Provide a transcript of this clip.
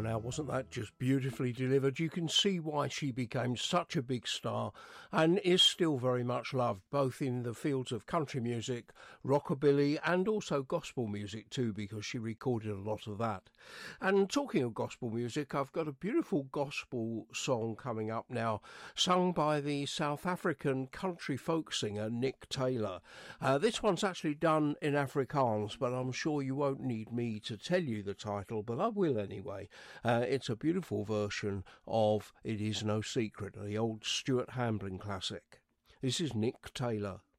now, wasn't that just beautifully delivered? You can see why she became such a big star and is still very much loved, both in the fields of country music, rockabilly, and also gospel music too, because she recorded a lot of that. And talking of gospel music, I've got a beautiful gospel song coming up now, sung by the South African country folk singer Nick Taylor. This one's actually done in Afrikaans, but I'm sure you won't need me to tell you the title, but I will anyway. It's a beautiful version of It Is No Secret, the old Stuart Hambling classic. This is Nick Taylor.